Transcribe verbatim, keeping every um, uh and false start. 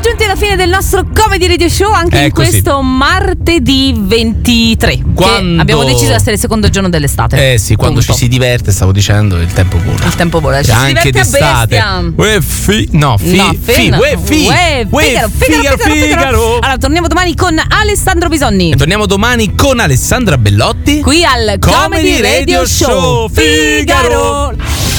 giunti alla fine del nostro Comedy Radio Show anche È in così. questo martedì ventitré. Quando- Che abbiamo deciso di essere il secondo giorno dell'estate. Eh sì, quando Punto. ci si diverte, stavo dicendo, il tempo vola. Il tempo vola, ci si Anche diverte a d'estate. bestia. Uè, fi, no, fi, No, fi, Fena. uè, fi, Uè, uè, Figaro, Figaro, Figaro, Figaro. Allora, torniamo domani con Alessandro Bisonni. E torniamo domani con Alessandra Bellotti Qui al Comedy Radio Show. Figaro.